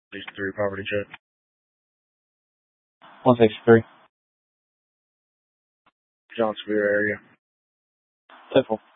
63 property check. 163. John Sevier area. 10-4.